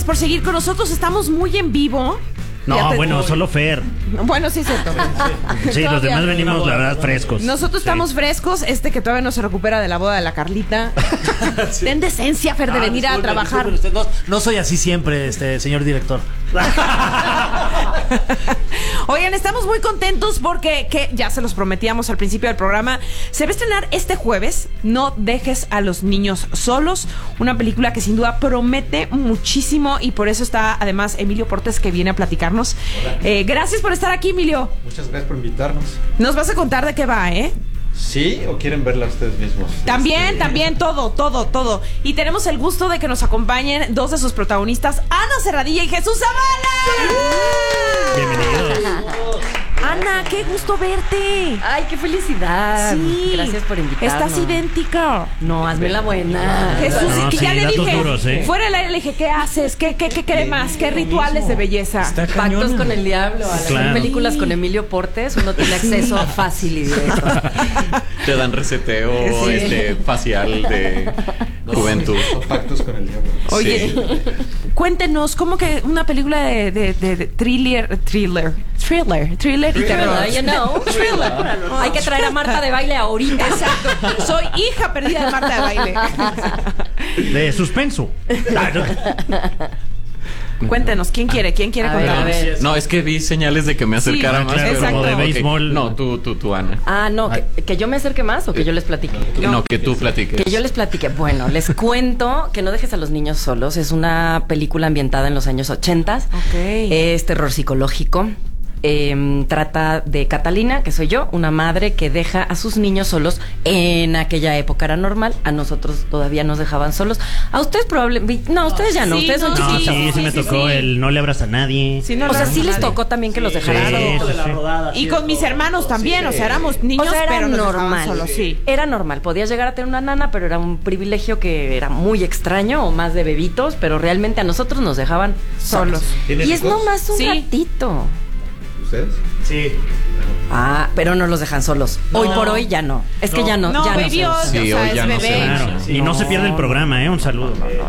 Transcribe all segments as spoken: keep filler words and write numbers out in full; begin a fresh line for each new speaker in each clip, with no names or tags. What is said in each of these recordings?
gracias por seguir con nosotros. Estamos muy en vivo.
No, Fíjate, bueno, muy... solo Fer.
Bueno, sí, cierto.
Sí, los demás venimos, la verdad, frescos.
Nosotros sí. estamos frescos. Este que todavía no se recupera de la boda de la Carlita. Sí. Ten decencia, Fer, de ah, venir disculpe, a trabajar.
Usted, no, no soy así siempre, este señor director.
Oigan, estamos muy contentos porque que ya se los prometíamos al principio del programa. Se va a estrenar este jueves No dejes a los niños solos, una película que sin duda promete muchísimo y por eso está además Emilio Portes, que viene a platicarnos. Eh, gracias por estar aquí, Emilio.
Muchas gracias por invitarnos.
Nos vas a contar de qué va, ¿eh?
¿Sí? ¿O quieren verla ustedes mismos?
También,
este...
también, todo, todo, todo. Y tenemos el gusto de que nos acompañen dos de sus protagonistas, Ana Serradilla y Jesús Zavala.
Bienvenidos.
Ana, qué gusto verte.
Ay, qué felicidad.
Sí.
Gracias por invitarnos.
Estás idéntica.
No, hazme la buena.
Jesús,
no,
que
sí,
ya le dije,
duros, ¿eh?
fuera del aire le dije, ¿qué haces? ¿Qué, qué, qué cremas? ¿Qué rituales de belleza?
Pactos con el diablo. Al
claro.
hacer películas con Emilio Portes, uno tiene acceso sí. fácil y directo.
Te dan reseteo sí. este, facial de no, juventud.
Pactos con el diablo.
Oye, sí. cuéntenos, ¿cómo que una película de, de, de, de thriller, thriller, thriller, thriller y terror?
You know, thriller. Oh, hay que traer a Marta de Baile ahorita.
Exacto. Soy hija perdida de Marta de Baile.
De suspenso.
Cuéntenos, ¿quién quiere? ¿Quién quiere contarnos?
No, es que vi señales de que me acercara sí,
ah,
más.
Claro,
pero
como de béisbol.
Okay. No, tú, tú, tú, Ana.
Ah, no, que, que yo me acerque más o que yo les platique.
No, no, que tú platiques.
Que yo les platique. Bueno, les cuento que No dejes a los niños solos. Es una película ambientada en los años ochentas.
Okay.
Es terror psicológico. Eh, trata de Catalina, que soy yo, una madre que deja a sus niños solos. En aquella época era normal, a nosotros todavía nos dejaban solos. A ustedes probablemente, no, ustedes ya no,
sí,
ustedes
no,
son
no,
chiquitos.
sí, sí me tocó sí. el no le abras a nadie.
Sí, no
o sea, sí les
nadie.
tocó también que sí, los dejaran
sí,
solos.
sí, sí.
Y con mis hermanos también, sí. o sea, éramos niños,
o sea, era
pero nos
normal.
solos, sí.
Era normal, podías llegar a tener una nana, pero era un privilegio que era muy extraño, o más de bebitos, pero realmente a nosotros nos dejaban solos.
¿Tienes
Y es
hijos?
nomás un
sí.
ratito.
¿Ustedes?
Sí.
Ah, pero no los dejan solos.
No.
Hoy por hoy ya no. Es
no.
que ya no.
No,
ya
baby,
no
o
sí,
sea,
hoy
es
ya no
bebé.
se
Claro.
Sí.
Y no. no se pierde el programa, ¿eh? Un saludo.
No,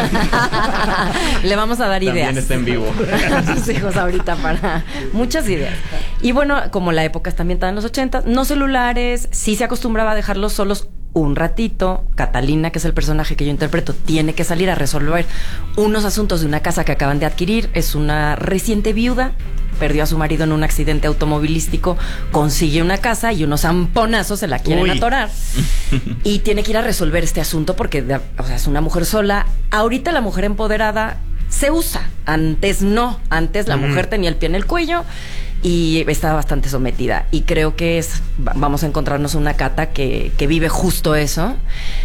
le vamos a dar ideas.
También está en vivo.
A sus hijos ahorita para muchas ideas. Y bueno, como la época está ambientada en los ochenta, no celulares, sí se acostumbraba a dejarlos solos un ratito. Catalina, que es el personaje que yo interpreto, tiene que salir a resolver unos asuntos de una casa que acaban de adquirir. Es una reciente viuda, perdió a su marido en un accidente automovilístico, consigue una casa y unos zamponazos se la quieren
Uy.
atorar. Y tiene que ir a resolver este asunto porque, o sea, es una mujer sola. Ahorita la mujer empoderada se usa, antes no. Antes la mm. mujer tenía el pie en el cuello y estaba bastante sometida. Y creo que es, vamos a encontrarnos una Cata que, que vive justo eso.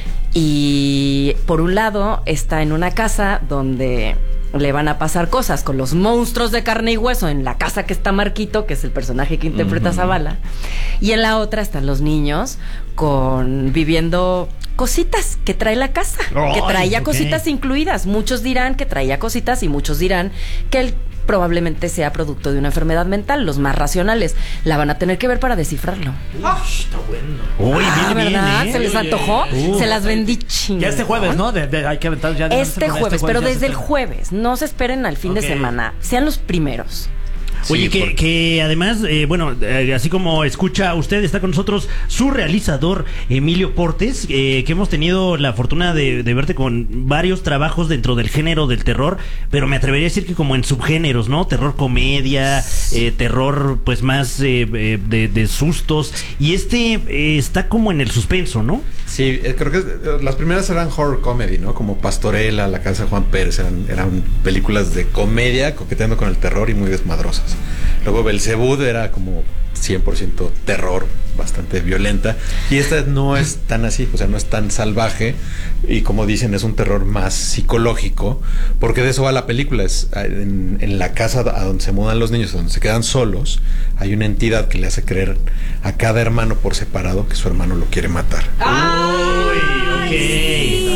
Y por un lado está en una casa donde le van a pasar cosas con los monstruos de carne y hueso, en la casa que está Marquito, que es el personaje que interpreta uh-huh. Zavala. Y en la otra están los niños con viviendo cositas que trae la casa, oh, que traía okay. cositas incluidas. Muchos dirán que traía cositas y muchos dirán que el probablemente sea producto de una enfermedad mental. Los más racionales la van a tener que ver para descifrarlo.
Oh, está bueno. Uy,
ah,
bien,
¿verdad?
bien, ¿eh?
¿Se les antojó? Uh. Se las vendí chingón.
Ya este jueves, ¿no? De, de, hay que aventar ya.
De este, jueves, este jueves, pero desde el
está...
jueves. No se esperen al fin okay. de semana. Sean los primeros.
Oye,
sí,
que,
porque...
que además, eh, bueno, eh, así como escucha usted, está con nosotros su realizador, Emilio Portes, eh, que hemos tenido la fortuna de, de verte con varios trabajos dentro del género del terror, pero me atrevería a decir que como en subgéneros, ¿no? Terror comedia, eh, terror pues más eh, de, de sustos, y este eh, está como en el suspenso, ¿no?
Sí, eh, creo que eh, las primeras eran horror comedy, ¿no? Como Pastorela, La Casa de Juan Pérez, eran, eran películas de comedia coqueteando con el terror y muy desmadrosas. Luego Belzebú era como cien por ciento terror, bastante violenta, y esta no es tan así, o sea, no es tan salvaje, y como dicen, es un terror más psicológico, porque de eso va la película. Es en, en la casa a donde se mudan los niños, donde se quedan solos, hay una entidad que le hace creer a cada hermano por separado que su hermano lo quiere matar.
¡Ay! Ok. Sí.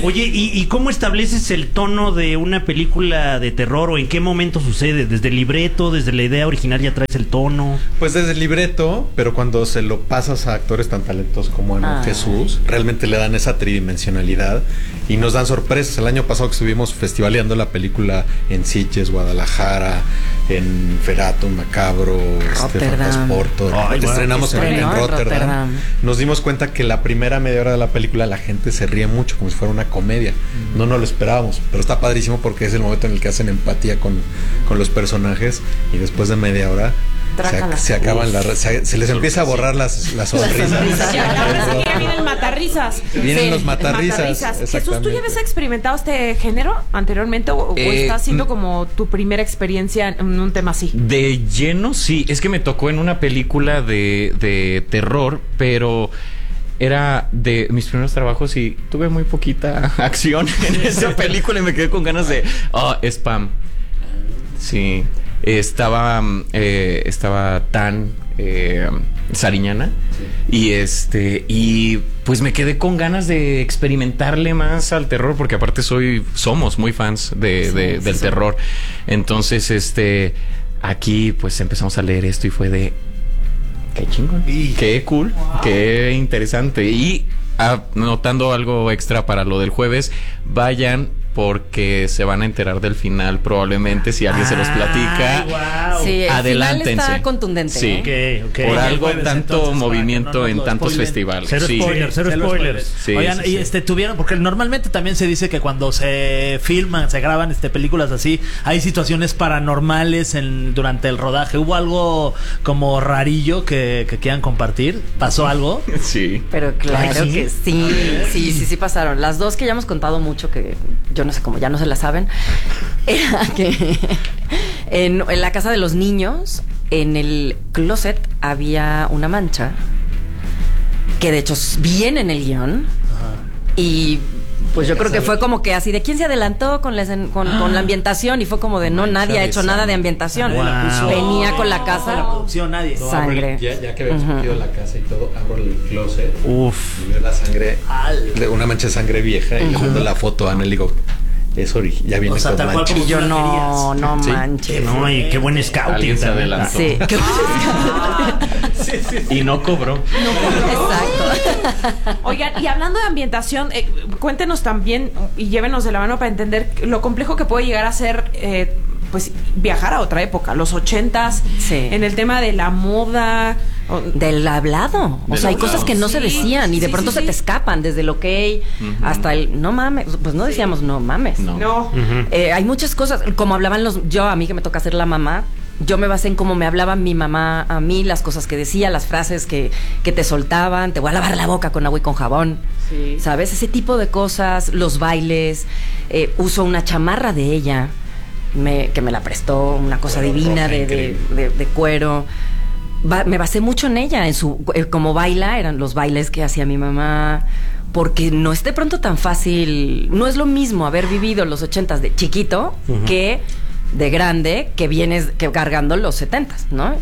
Oye, ¿y, ¿y cómo estableces el tono de una película de terror o en qué momento sucede? ¿Desde el libreto, desde la idea original ya traes el tono?
Pues desde el libreto, pero cuando se lo pasas a actores tan talentosos como Ana
Ah.
Jesús, realmente le dan esa tridimensionalidad y nos dan sorpresas. El año pasado que estuvimos festivaleando la película en Sitges, Guadalajara, en Feratum, Macabro, este,
Rotterdam.
Fantasporto.
Ay, bueno,
estrenamos en,
estrenó
en
en
Rotterdam.
Rotterdam.
Nos dimos cuenta que la primera media hora de la película la gente se ríe mucho, como si fuera una comedia. No nos lo esperábamos, pero está padrísimo porque es el momento en el que hacen empatía con, con los personajes y después de media hora se,
Trácala.
se acaban las, se, se les empieza a borrar las, las sonrisas.
sonrisas.
Ya, ahora sí que ya vienen matarrisas.
Vienen
Sí,
los matarrisas.
Jesús, ¿tú ya
exactamente.
habías experimentado este género anteriormente o, o
Eh,
está siendo
mm.
como tu primera experiencia en un tema así?
De lleno, sí. Es que me tocó en una película de, de terror, pero era de mis primeros trabajos y tuve muy poquita acción en esa película y me quedé con ganas de... Oh, spam. Sí. Estaba, eh, estaba tan eh, Sariñana y este y pues me quedé con ganas de experimentarle más al terror porque aparte soy somos muy fans de, de- del terror. Entonces este aquí pues empezamos a leer esto y fue de qué chingón, qué cool, qué interesante. Y anotando algo extra para lo del jueves, vayan porque se van a enterar del final probablemente si alguien se los platica.
Ay, wow.
Sí, el
Adelántense.
final está contundente.
Sí.
¿eh?
Ok, ok.
Por
El
algo
jueves,
tanto
entonces,
movimiento
para que no nos
en
lo
tantos
spoilen.
festivales.
Cero
Sí.
spoilers, cero
Cero
spoilers.
Sí,
Oigan,
sí,
y
sí.
este tuvieron, porque normalmente también se dice que cuando se filman, se graban este películas así, hay situaciones paranormales en, durante el rodaje. ¿Hubo algo como rarillo que, que quieran compartir? ¿Pasó algo?
Sí.
Pero claro
Ay, ¿sí?
que sí, sí, sí, sí pasaron. Las dos que ya hemos contado mucho, que yo no sé cómo ya no se las saben, era que en, en la casa de los niños, en el closet había una mancha, que de hecho viene en el guión, y pues yo creo que fue como que así de quién se adelantó con la, escen- con, con la ambientación y fue como de no,
Mancha
nadie ha
de
hecho nada de ambientación.
Wow.
Venía con la
La
casa.
producción, nadie.
Sangre.
Ya, ya que habíamos
Ujú.
metido la casa y todo, abro el closet
Uf.
y veo la sangre,
Al-
de una mancha de sangre vieja y le mando la foto a Ana y le digo, es ori- ya viene
O sea,
con
tal cual
mancha.
como
Y yo
tú la
no,
querías.
no
Sí.
manches.
No, y qué buen scouting.
Alguien se
también.
adelantó.
Sí, qué
Y no cobró.
exacto.
Oigan, y hablando de ambientación, eh, cuéntenos también y llévenos de la mano para entender lo complejo que puede llegar a ser eh, pues viajar a otra época, los ochentas,
Sí.
en el tema de la moda. o-
Del hablado. O
Del
sea, hay
hablado.
cosas que no se
Sí,
decían y de
sí,
pronto
sí,
se
sí.
te escapan, desde el ok
Ujú.
hasta el no mames. Pues no decíamos no mames.
No.
No.
Ujú.
Eh, hay muchas cosas, como hablaban los, yo a mí que me toca ser la mamá, yo me basé en cómo me hablaba mi mamá a mí, las cosas que decía, las frases que, que te soltaban, te voy a lavar la boca con agua y con jabón,
Sí.
¿sabes? Ese tipo de cosas, los bailes, eh, uso una chamarra de ella, me- que me la prestó, una cosa
Cuero
divina
roja,
de, de,
increíble.
de- de cuero. Ba- me basé mucho en ella, en su, eh, como baila, eran los bailes que hacía mi mamá, porque no es de pronto tan fácil, no es lo mismo haber vivido los ochentas de chiquito
Ujú.
que de grande, que vienes que cargando los setentas, ¿no?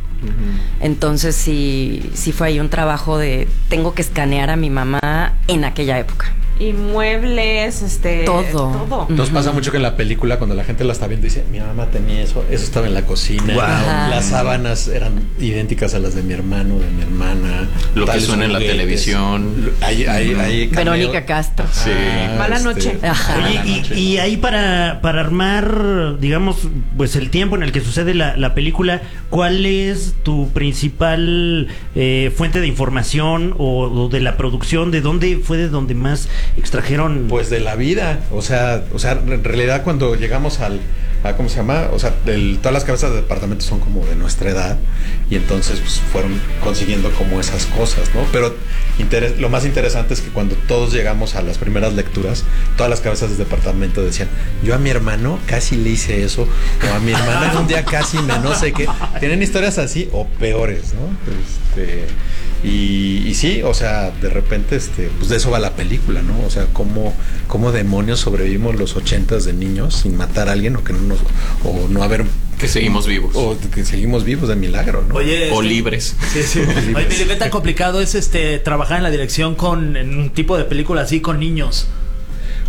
Entonces sí, sí fue ahí un trabajo de tengo que escanear a mi mamá en aquella época.
Y muebles, este.
Todo.
Todo.
Nos pasa mucho que en la película, cuando la gente la está viendo, dice, mi mamá tenía eso, eso estaba en la cocina.
Wow.
Ajá.
Las sábanas eran idénticas a las de mi hermano, de mi hermana.
Lo que
tales
suena en la
juguetes.
televisión.
Hay, hay, hay cameo-
Verónica Castro.
Sí.
Mala noche.
Ajá.
Oye,
Mala
y,
noche.
y ahí para, para armar, digamos, pues el tiempo en el que sucede la, la película, ¿cuál es tu principal eh, fuente de información o, o de la producción? ¿De dónde fue de donde más extrajeron?
Pues de la vida, o sea, o sea, en realidad cuando llegamos al, a, ¿cómo se llama? O sea, el- todas las cabezas de departamento son como de nuestra edad y entonces pues fueron consiguiendo como esas cosas, ¿no? Pero interes- lo más interesante es que cuando todos llegamos a las primeras lecturas, todas las cabezas de departamento decían, yo a mi hermano casi le hice eso, o a mi hermana en un día casi me no sé qué. Tienen historias así o peores, ¿no? Este... Y, y sí, o sea, de repente, este, pues de eso va la película, ¿no? O sea, cómo, cómo demonios sobrevivimos los ochentas de niños sin matar a alguien o que no nos, o no haber,
Que seguimos vivos.
o que seguimos vivos de milagro, ¿no?
Oye,
O
este-
libres.
Sí, sí. Oye, Emilio, ¿qué tan complicado es este trabajar en la dirección con en un tipo de película así con niños?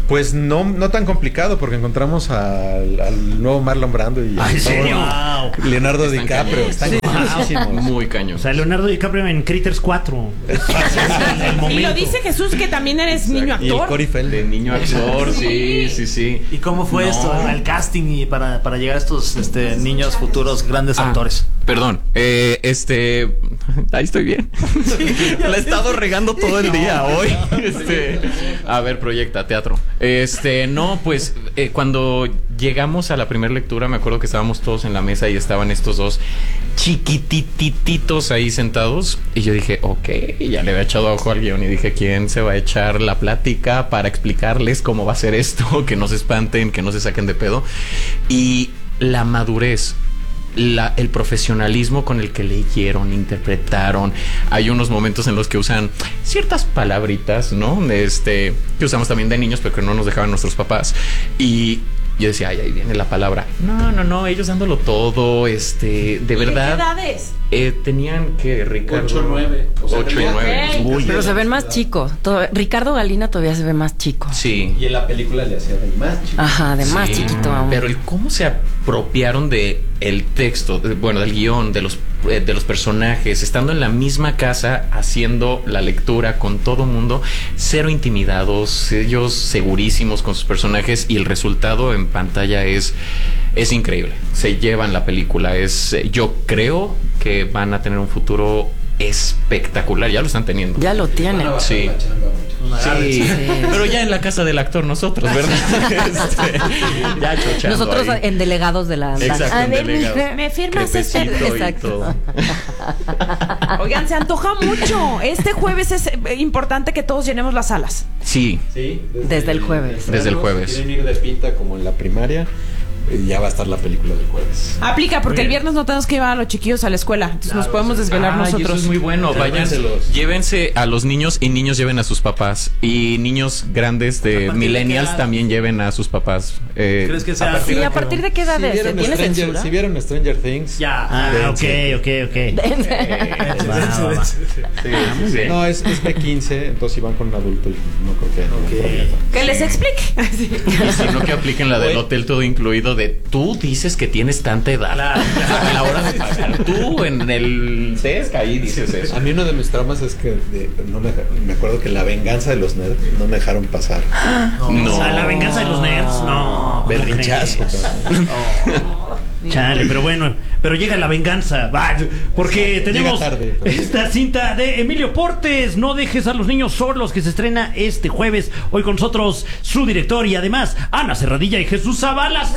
Pues no, no tan complicado, porque encontramos al, al nuevo Marlon Brando y
¿Ah, en serio?
Wow.
Leonardo
Están
DiCaprio.
cañones.
Están cañonísimos.
Muy caños.
O sea, Leonardo DiCaprio en Critters cuatro. Es el
Y
momento.
lo dice Jesús, que también eres niño
Y el
actor.
Corey
De
Feldman.
niño actor, sí, sí, sí.
¿Y cómo fue
No.
esto, el casting y para, para llegar a estos este, niños futuros grandes
Ah,
actores?
Perdón, eh, este. Ahí estoy bien. La he estado regando todo el día hoy. Este, a ver, proyecta, teatro. Este, no, pues eh, cuando llegamos a la primera lectura, me acuerdo que estábamos todos en la mesa y estaban estos dos chiquitititos ahí sentados. Y yo dije, ok, ya le había echado ojo al guión y dije, ¿quién se va a echar la plática para explicarles cómo va a ser esto? Que no se espanten, que no se saquen de pedo. Y la madurez. La, el profesionalismo con el que leyeron, interpretaron. Hay unos momentos en los que usan ciertas palabritas, ¿no? Este, que usamos también de niños, pero que no nos dejaban nuestros papás. Y yo decía, ay, ahí viene la palabra. No, no, no, ellos dándolo todo, este, de
¿Y
verdad.
¿De qué edades?
Eh, tenían que, Ricardo.
Ocho, nueve. O sea,
Ocho y
tenía-
nueve.
Ok.
Uy,
Pero se ven más chicos. Todo- Ricardo Galina todavía se ve más chico.
sí.
Y en la película le hacía de más chico.
Ajá, de más
Sí,
chiquito aún.
Pero el cómo se apropiaron de el texto, de- bueno, del guión, de los eh, de los personajes, estando en la misma casa haciendo la lectura con todo mundo, cero intimidados, ellos segurísimos con sus personajes y el resultado en pantalla es es increíble. Se llevan la película, es eh, yo creo que van a tener un futuro espectacular, ya lo están teniendo.
Ya lo tienen.
Sí. Sí,
Sí.
pero ya en la casa del actor nosotros, ¿verdad? Este, ya chochando
Nosotros
ahí.
en delegados de la...
Exacto,
A
en
ver,
delegados.
me-
¿Me firmas este?
Crepecito y
Exacto.
todo.
Oigan, se antoja mucho. Este jueves es eh, importante que todos llenemos las salas.
Sí,
Sí,
Desde el jueves.
Desde el jueves.
Si quieren ir de pinta como en la primaria, eh, ya va a estar la película del jueves.
Aplica, porque el viernes no tenemos que llevar a los chiquillos a la escuela. Entonces nos podemos desvelar
Ay,
nosotros.
eso es muy bueno. Vayan,
Llévenselos.
llévense a los niños y niños lleven a sus papás. Y niños grandes de
partir de
millennials
qué edad?
también lleven a sus papás. Eh,
¿Crees que sea?
a partir
Sí,
de
¿a partir de qué
Si
edades?
vieron,
¿Tiene
Stranger,
censura?
si vieron Stranger Things,
Ya.
Ah, ok,
dense.
ok, ok.
Dense, dense.
sí, muy bien.
No, es, es B quince, entonces si van con un adulto, no creo que haya ningún
Ok.
problema.
Que les explique. Sí.
Y si no, que apliquen la del
Oye.
hotel todo incluido de tú dices que tienes tanta edad.
Claro.
A la hora de pagar. Tú en el desk ahí dices eso.
A mí uno de mis traumas es que de- no me, me acuerdo que la venganza de los nerds no me dejaron pasar.
No.
O sea, la venganza de los nerds, no. ¿cómo
Berrinchazo.
crees?
cabrón.
Chale, pero bueno, pero llega la venganza, va, porque tenemos
Llega tarde, pero-
esta cinta de Emilio Portes, No dejes a los niños solos, que se estrena este jueves. Hoy con nosotros su director y además Ana Serradilla y Jesús Zavala.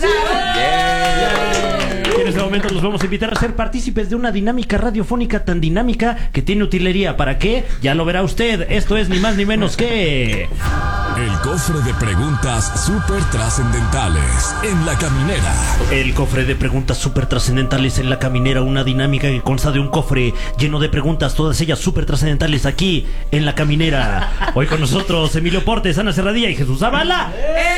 Y en este momento los vamos a invitar a ser partícipes de una dinámica radiofónica tan dinámica que tiene utilería. ¿Para qué? Ya lo verá usted. Esto es ni más ni menos que...
El cofre de preguntas súper trascendentales en la caminera.
El cofre de preguntas súper trascendentales en la caminera, una dinámica que consta de un cofre lleno de preguntas, todas ellas súper trascendentales aquí en la caminera. Hoy con nosotros Emilio Portes, Ana Serradilla y Jesús Zavala.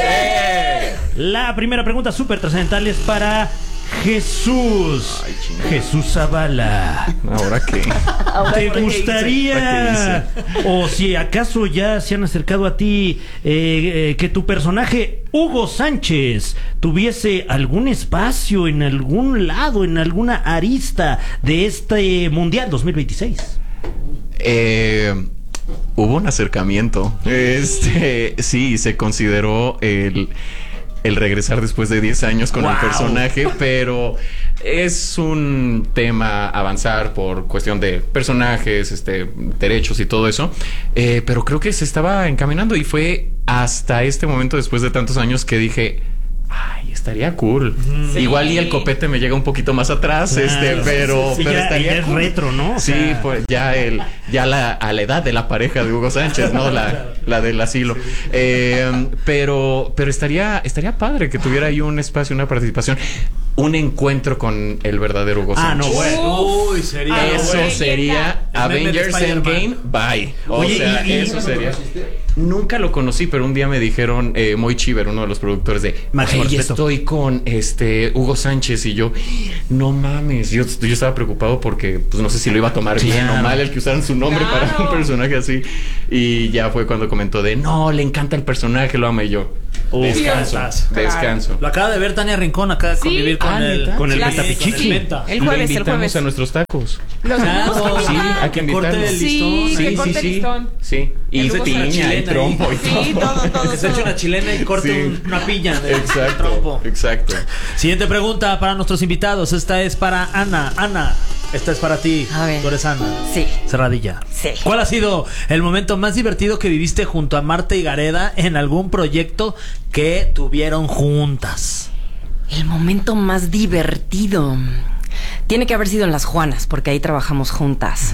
La primera pregunta súper trascendental es para Jesús.
Ay, chingada.
Jesús Zavala.
¿Ahora qué?
¿Te gustaría, o si acaso ya se han acercado a ti, eh, eh, que tu personaje Hugo Sánchez tuviese algún espacio en algún lado, en alguna arista de este Mundial dos mil veintiséis?
Eh, hubo un acercamiento. Este, sí, se consideró el, el regresar después de diez años con
Wow.
el personaje, pero es un tema avanzar por cuestión de personajes, este, derechos y todo eso. Eh, pero creo que se estaba encaminando y fue hasta este momento, después de tantos años, que dije, ay, estaría cool.
Sí.
Igual y el copete me llega un poquito más atrás,
Claro.
este, pero,
Sí,
pero
ya-
estaría
ya es
cool.
retro, ¿no? O
Sí,
sea,
pues ya el, ya la, a la edad de la pareja de Hugo Sánchez, ¿no? La, la del asilo. Eh, pero, pero estaría, estaría padre que tuviera ahí un espacio, una participación, un encuentro con el verdadero Hugo
Ah,
Sánchez.
no, bueno.
Uy, sería.
Ah,
Eso
bueno.
sería
Llega.
Avengers
Spider-Man.
Endgame, bye. O
Oye,
sea,
y- y-
eso sería. Nunca lo conocí, pero un día me dijeron, eh, Moy Chiver, uno de los productores de
Máximo
"Güey,
respeto".
estoy con este Hugo Sánchez y yo, no mames, yo, yo estaba preocupado porque pues no sé si lo iba a tomar bien
Claro.
o mal el que usaran su nombre
Claro.
para un personaje así. Y ya fue cuando comentó de, no, le encanta el personaje, lo amo y yo.
Uf,
Descanso,
claro.
descanso.
Lo acaba de ver Tania Rincón, acaba de
Sí.
convivir con
Ah,
el
¿neta?
Con el
Las-
Metapichichi.
con el Meta.
El
Lo
jueves, el
invitamos
jueves.
a nuestros tacos.
Los
Claro,
tenemos que
Sí,
invitar.
hay que
Que corte
invitarlo.
el
Sí,
listón.
que corte el listón.
Sí, y
El
se
Hugo
tiña,
Sánchez.
el trompo y
Sí,
todo.
todo, todo.
Que se eche
todo.
una chilena y corte
Sí.
un- una piña de
Exacto,
trompo.
exacto.
Siguiente pregunta para nuestros invitados. Esta es para Ana. Ana, esta es para ti.
A ver.
Tú eres Ana.
Sí.
Cerradilla.
Sí.
¿Cuál ha sido el momento más divertido que viviste junto a Marta y Gareda en algún proyecto que tuvieron juntas?
El momento más divertido tiene que haber sido en Las Juanas, porque ahí trabajamos juntas.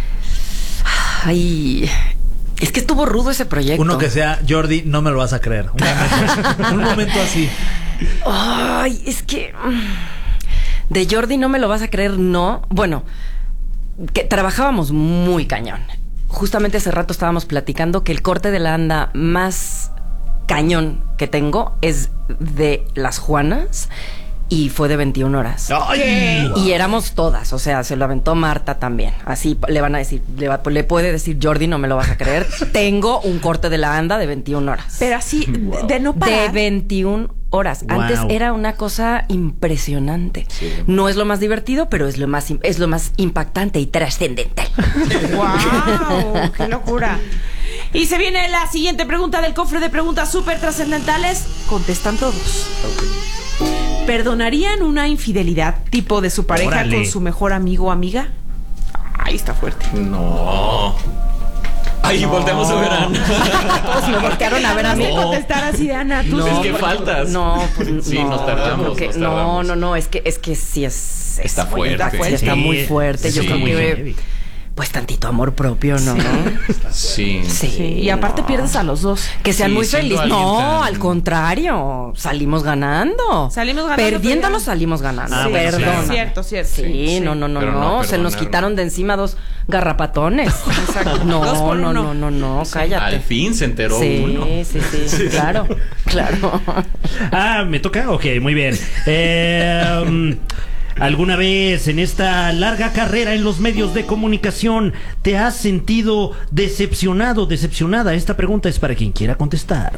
Ay, es que estuvo rudo ese proyecto.
Uno que sea Jordi, no me lo vas a creer. Un momento, un momento así.
Ay, es que mm, de Jordi no me lo vas a creer, no. Bueno, que trabajábamos muy cañón. Justamente hace rato estábamos platicando que el corte de la anda más cañón que tengo es de Las Juanas y fue de veintiuna horas.
¡Ay!
Y éramos todas, o sea, se lo aventó Marta también. Así le van a decir, le, va- le puede decir Jordi, no me lo vas a creer. Tengo un corte de la anda de veintiuna horas.
Pero así, de, de no
De
parar.
veintiuna horas. Antes
Wow.
era una cosa impresionante. No es lo más divertido, pero es lo más, im- es lo más impactante y trascendental.
¡Wow! ¡Qué locura! Y se viene la siguiente pregunta del cofre de preguntas súper trascendentales. Contestan todos. ¿Perdonarían una infidelidad tipo de su pareja
Órale.
con su mejor amigo o amiga? Ahí está fuerte.
No. Ay, volteamos a ver a Ana.
Todos me voltearon a ver a mí.
Vas a contestar así de Ana. Tú
No,
sí.
es que faltas.
No, pues
Sí,
no,
nos tardamos,
yo creo que-
nos
no,
tardamos.
no, no, es que es que sí es, es
Está
muy-
fuerte.
sí está
Sí,
muy fuerte. Yo
sí.
creo
Muy
que
heavy.
pues tantito amor propio, ¿no?
Sí.
Sí.
Sí, y aparte
no.
pierdes a los dos.
Que sean
Sí,
muy
siendo
felices.
alguien
No,
tan-
al contrario. Salimos ganando.
Salimos ganando,
Perdiéndolo
pero ya-
salimos ganando.
Ah, bueno,
Perdón.
claro.
Cierto, cierto.
Sí,
Sí,
no, no, no,
Pero
no.
no
Se nos
perdonar,
quitaron
no.
de encima dos garrapatones.
Exacto.
No,
Dos por
no,
uno.
no, no, no, cállate.
Al fin se enteró
sí,
uno.
sí, sí, claro, claro.
Ah, ¿me toca? Ok, muy bien. Eh, um, ¿Alguna vez en esta larga carrera en los medios de comunicación te has sentido decepcionado, decepcionada? Esta pregunta es para quien quiera contestar.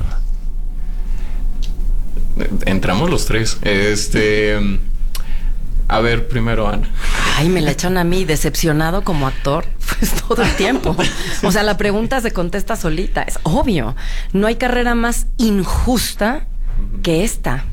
Entramos los tres. Este. A ver, primero Ana.
Ay, me la echan a mí, decepcionado como actor, pues todo el tiempo. O sea, la pregunta se contesta solita, es obvio. No hay carrera más injusta que esta.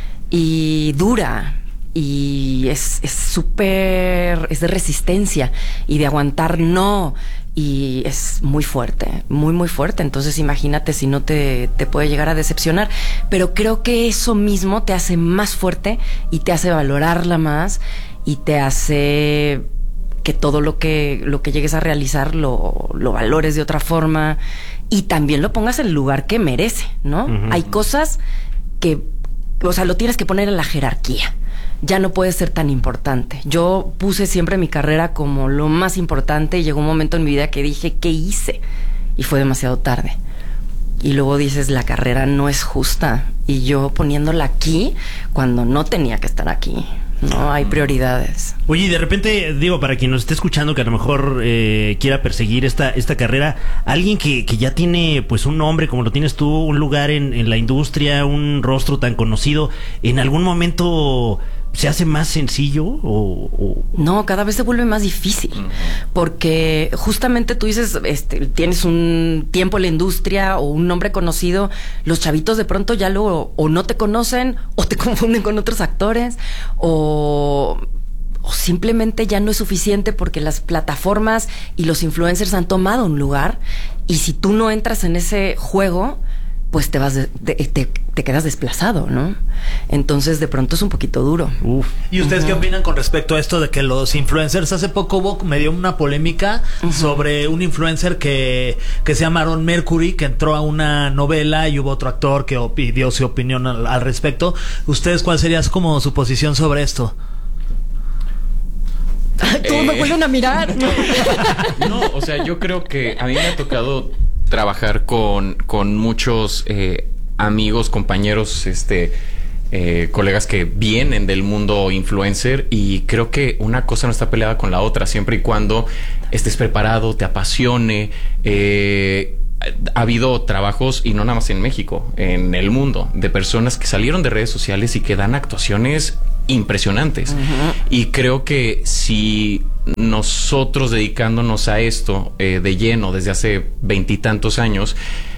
Y dura. Y es es súper, es de resistencia y de aguantar no. Y es muy fuerte, muy, muy fuerte. Entonces imagínate si no te, te puede llegar a decepcionar. Pero creo que eso mismo te hace más fuerte y te hace valorarla más y te hace que todo lo que, lo que llegues a realizar lo, lo valores de otra forma y también lo pongas en el lugar que merece, ¿no?
Ujú.
Hay cosas que, o sea, lo tienes que poner en la jerarquía. Ya no puede ser tan importante. Yo puse siempre mi carrera como lo más importante y llegó un momento en mi vida que dije, ¿qué hice? Y fue demasiado tarde. Y luego dices, la carrera no es justa. Y yo poniéndola aquí cuando no tenía que estar aquí. No, hay prioridades.
Oye, y de repente, digo, para quien nos esté escuchando que a lo mejor eh, quiera perseguir esta, esta carrera, alguien que, que ya tiene pues un nombre como lo tienes tú, un lugar en, en la industria, un rostro tan conocido, ¿en algún momento se hace más sencillo o...? o...
No, cada vez se vuelve más difícil. Porque justamente tú dices, este, tienes un tiempo en la industria o un nombre conocido, los chavitos de pronto ya luego o no te conocen o te confunden con otros actores o... o simplemente ya no es suficiente porque las plataformas y los influencers han tomado un lugar y si tú no entras en ese juego, pues te vas de- de- te, te quedas desplazado, ¿no? Entonces de pronto es un poquito duro.
Uf.
¿Y ustedes qué opinan con respecto a esto de que los influencers, hace poco hubo medio una polémica sobre un influencer que, que se llama Aaron Mercury, que entró a una novela y hubo otro actor que opi- dio su opinión al, al respecto? ¿Ustedes cuál sería como su posición sobre esto?
Ay, todos me
Eh,
vuelven a mirar.
No, o sea, yo creo que a mí me ha tocado trabajar con, con muchos eh, amigos, compañeros, este, eh, colegas que vienen del mundo influencer, y creo que una cosa no está peleada con la otra, siempre y cuando estés preparado, te apasione. Eh, ha habido trabajos, y no nada más en México, en el mundo, de personas que salieron de redes sociales y que dan actuaciones impresionantes. Uh-huh. Y creo que si nosotros dedicándonos a esto eh, de lleno desde hace veintitantos años,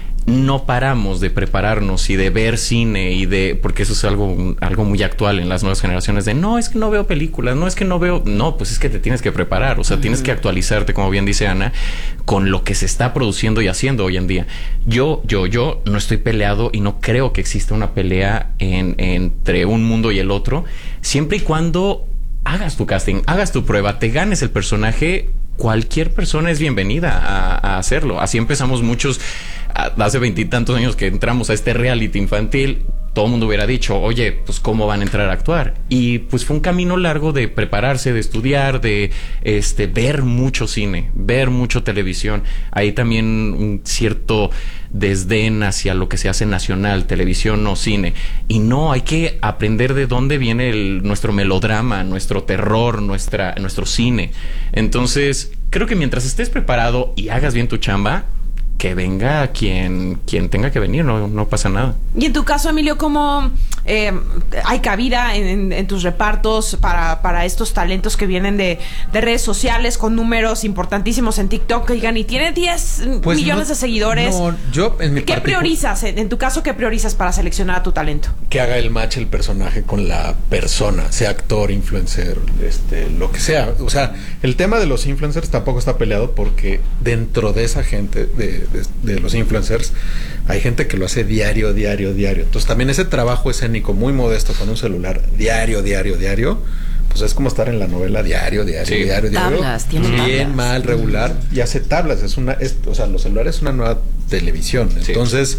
no paramos de prepararnos y de ver cine, y de, porque eso es algo, algo muy actual en las nuevas generaciones, de no, es que no veo películas, no es que no veo, no, pues es que te tienes que preparar, o sea, uh-huh. tienes que actualizarte, como bien dice Ana, con lo que se está produciendo y haciendo hoy en día. Yo, yo, yo no estoy peleado, y no creo que exista una pelea en, entre un mundo y el otro, siempre y cuando hagas tu casting, hagas tu prueba, te ganes el personaje. Cualquier persona es bienvenida a, a hacerlo. Así empezamos muchos. Hace veintitantos años que entramos a este reality infantil, todo el mundo hubiera dicho, oye, pues cómo van a entrar a actuar. Y pues fue un camino largo de prepararse, de estudiar, de este ver mucho cine, ver mucho televisión. Hay también un cierto desdén hacia lo que se hace nacional, televisión o cine. Y no, hay que aprender de dónde viene el, nuestro melodrama, nuestro terror, nuestra, nuestro cine. Entonces, creo que mientras estés preparado y hagas bien tu chamba, que venga quien, quien tenga que venir, no, no pasa nada.
Y en tu caso, Emilio, ¿cómo eh, hay cabida en, en, en tus repartos para, para estos talentos que vienen de, de redes sociales con números importantísimos en TikTok? Oigan, y tiene diez
Pues
millones
no,
de seguidores.
No, yo en mi
¿Qué
particu-
priorizas? En, en tu caso, ¿qué priorizas para seleccionar a tu talento?
Que haga el match el personaje con la persona, sea actor, influencer, este, lo que sea. O sea, el tema de los influencers tampoco está peleado, porque dentro de esa gente, de, de, de los influencers, hay gente que lo hace diario, diario, diario. Entonces también ese trabajo escénico muy modesto con un celular, diario, diario, diario, pues es como estar en la novela diario, diario,
sí.
diario, diario.
Tablas, tiene
bien,
tablas.
mal, regular, y hace tablas. Es una, es, o sea, los celulares es una nueva televisión.
Sí.
Entonces,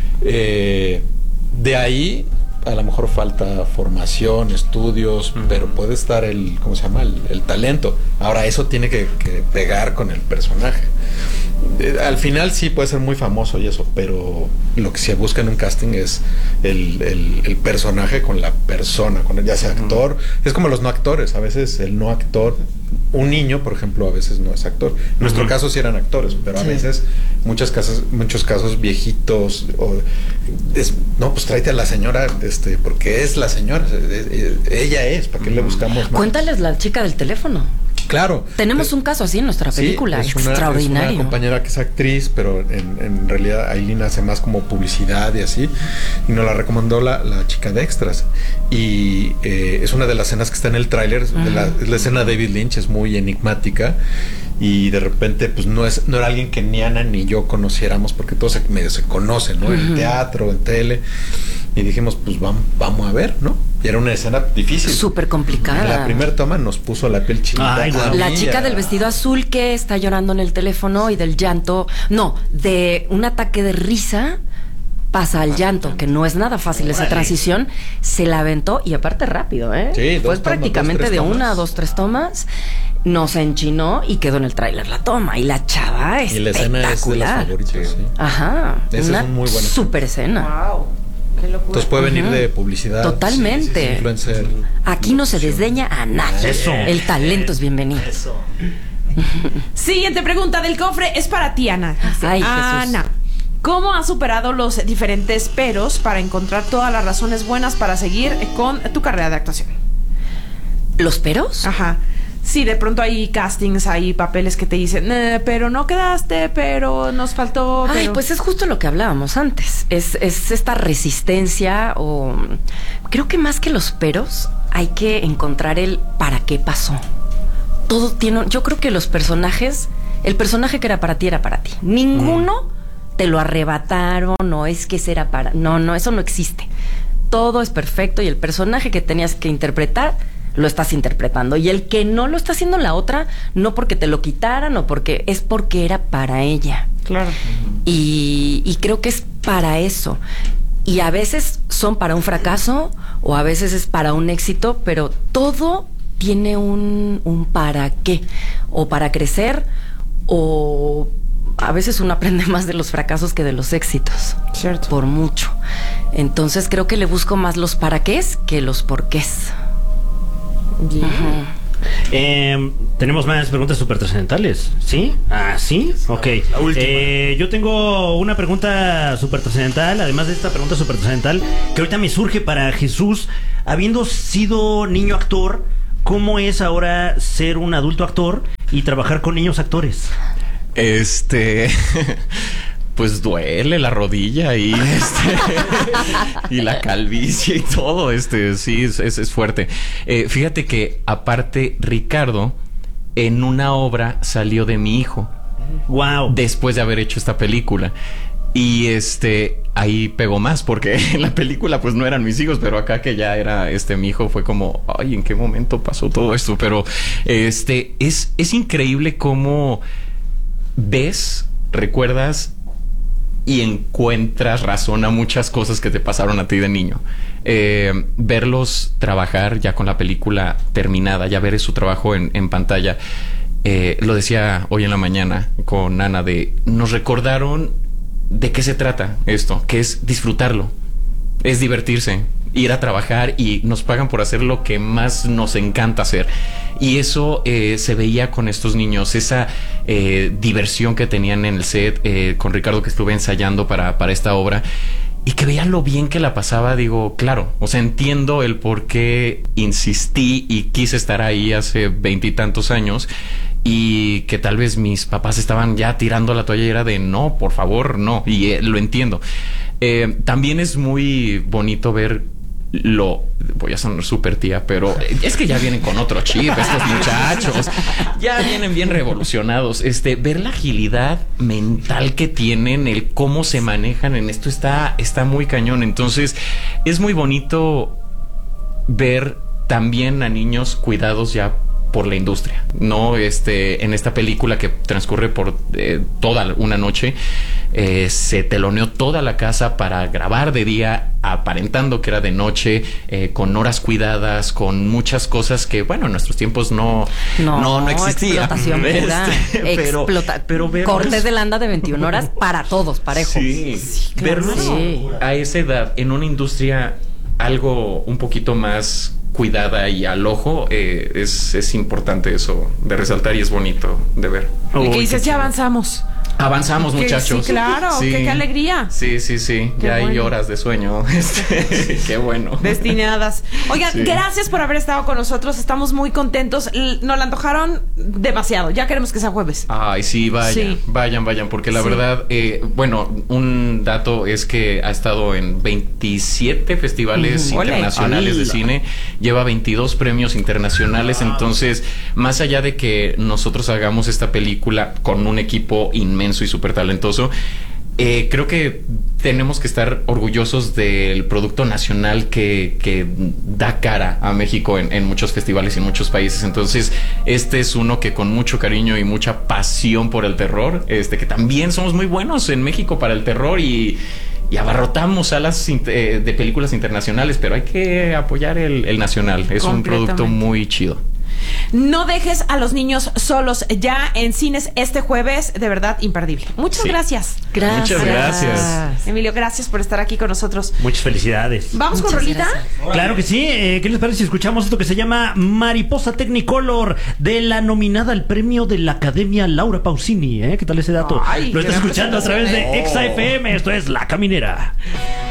eh, de ahí a lo mejor falta formación, estudios, uh-huh. pero puede estar el, ¿cómo se llama? El, el talento. Ahora, eso tiene que, que pegar con el personaje. Eh, al final sí puede ser muy famoso y eso, pero lo que se busca en un casting es el, el, el personaje con la persona, con el, ya sea actor. Uh-huh. Es como los no actores. A veces el no actor, un niño, por ejemplo, a veces no es actor. En uh-huh. nuestro caso sí eran actores, pero sí. a veces muchas casos, muchos casos viejitos, o es, no, pues tráete a la señora, este, porque es la señora, ella es, ¿para qué le buscamos más?
Cuéntales la chica del teléfono.
Claro.
Tenemos un caso así en nuestra película,
sí, es una,
extraordinario.
Es una compañera que es actriz, pero en, en realidad Aileen hace más como publicidad y así, y nos la recomendó la, la chica de extras. Y eh, es una de las escenas que está en el tráiler, uh-huh. la, es la escena de David Lynch, es muy enigmática, y de repente pues no es no era alguien que ni Ana ni yo conociéramos, porque todos se, medio se conocen, ¿no? Uh-huh. En teatro, en tele. Y dijimos, pues vamos, vamos a ver, ¿no? Y era una escena difícil.
Súper complicada.
En la primera toma nos puso la piel chinita.
Ay, wow.
La chica del vestido azul que está llorando en el teléfono y del llanto, no, de un ataque de risa pasa al llanto, que no es nada fácil esa transición, se la aventó y aparte rápido, ¿eh?
Sí, dos
Fue
tomas,
prácticamente
dos,
de
tomas.
una a dos, tres tomas. Nos enchinó y quedó en el tráiler la toma. Y la chava es
Y la escena es de las favoritas, sí.
Ajá.
Esa
una
es un muy buena
super escena.
Wow. Qué locura.
Entonces puede venir
Ujú.
de publicidad.
Totalmente.
Sí, sí, sí, influencer.
Aquí no se desdeña a nadie.
Eso.
El talento es bienvenido.
Eso.
Siguiente pregunta del cofre es para ti, Ana.
Ay, Jesús.
Ana, ¿cómo has superado los diferentes peros para encontrar todas las razones buenas para seguir con tu carrera de actuación?
¿Los peros?
Ajá. Sí, de pronto hay castings, hay papeles que te dicen, eh, pero no quedaste, pero nos faltó.
Ay,
pero...
pues es justo lo que hablábamos antes. Es, es esta resistencia o... Creo que más que los peros, hay que encontrar el para qué pasó. Todo tiene... Yo creo que los personajes... El personaje que era para ti era para ti. Ninguno mm. te lo arrebataron o es que ese era para... No, no, eso no existe. Todo es perfecto y el personaje que tenías que interpretar... lo estás interpretando. Y el que no lo está haciendo la otra, no porque te lo quitaran o porque es porque era para ella.
Claro.
Y, y creo que es para eso. Y a veces son para un fracaso o a veces es para un éxito, pero todo tiene un, un para qué, o para crecer, o a veces uno aprende más de los fracasos que de los éxitos.
Cierto.
Por mucho. Entonces creo que le busco más los para qués que los porqués.
Bien.
Ajá.
Eh, tenemos más preguntas súper trascendentales. ¿Sí? Ah, ¿sí? Ok.
La última.
Eh, yo tengo una pregunta súper trascendental, además de esta pregunta súper trascendental, que ahorita me surge para Jesús. Habiendo sido niño actor, ¿cómo es ahora ser un adulto actor y trabajar con niños actores?
Este... Pues duele la rodilla y este y la calvicie y todo, este sí es, es, es fuerte. Eh, fíjate que aparte Ricardo en una obra salió de mi hijo.
Wow.
Después de haber hecho esta película. Y este ahí pegó más porque en la película pues no eran mis hijos, pero acá que ya era este mi hijo fue como, ay, ¿en qué momento pasó todo esto? Pero este es es increíble cómo ves, recuerdas y encuentras razón a muchas cosas que te pasaron a ti de niño. Eh, verlos trabajar ya con la película terminada, ya ver su trabajo en, en pantalla. Eh, lo decía hoy en la mañana con Ana, de nos recordaron de qué se trata esto, que es disfrutarlo, es divertirse, ir a trabajar y nos pagan por hacer lo que más nos encanta hacer. Y eso eh, se veía con estos niños, esa eh, diversión que tenían en el set, eh, con Ricardo que estuve ensayando para, para esta obra, y que veían lo bien que la pasaba. Digo, claro, o sea, entiendo el por qué insistí y quise estar ahí hace veintitantos años, y que tal vez mis papás estaban ya tirando la toalla y era de no, por favor, no, y eh, lo entiendo. Eh, también es muy bonito ver lo... Voy a sonar súper tía, pero es que ya vienen con otro chip estos muchachos. Ya vienen bien revolucionados. Este, ver la agilidad mental que tienen, el cómo se manejan en esto está, está muy cañón. Entonces, es muy bonito ver también a niños cuidados ya por la industria, no este en esta película que transcurre por eh, toda una noche, eh, se teloneó toda la casa para grabar de día aparentando que era de noche, eh, con horas cuidadas, con muchas cosas que bueno en nuestros tiempos no
No,
no, no existía.
Explotación pura.
Este, pero,
Explota-
pero verlos-
cortes de landa de veintiuna horas para todos, parejo.
Sí, verlos
Sí.
a esa edad en una industria algo un poquito más cuidada y al ojo, eh, es, es importante eso de resaltar y es bonito de ver.
Y que dices, ya avanzamos.
Avanzamos,
Que
muchachos.
sí, claro, qué- qué alegría.
Sí, sí, sí.
Qué
ya hay
bueno.
horas de sueño. Este, qué bueno.
Destinadas. Oigan,
Sí.
gracias por haber estado con nosotros. Estamos muy contentos. L- Nos la antojaron demasiado. Ya queremos que sea jueves.
Ay, sí, vayan,
Sí.
vayan, vayan, porque la
Sí.
verdad, eh, bueno, un dato es que ha estado en veintisiete festivales
Ujú. Ole.
internacionales de
¡Hala!
cine, lleva veintidós premios internacionales, entonces, más allá de que nosotros hagamos esta película con un equipo inmenso y súper talentoso, Eh, creo que tenemos que estar orgullosos del producto nacional que, que da cara a México en, en muchos festivales y en muchos países. Entonces, este es uno que con mucho cariño y mucha pasión por el terror, este que también somos muy buenos en México para el terror y, y abarrotamos salas eh, de películas internacionales, pero hay que apoyar el, el nacional. Es un producto
Completamente.
muy chido.
No dejes a los niños solos, ya en cines este jueves, de verdad imperdible. Muchas
Sí.
gracias.
Gracias.
Muchas gracias.
Emilio, gracias por estar aquí con nosotros.
Muchas felicidades.
Vamos con
Muchas
Rolita.
gracias.
Claro que sí. Eh, ¿Qué les parece si escuchamos esto que se llama Mariposa Technicolor, de la nominada al premio de la Academia Laura Pausini? ¿Eh? ¿Qué tal ese dato?
Ay,
Lo
qué
estás escuchando a través de
presentación,
Exa F M. Esto es La Caminera.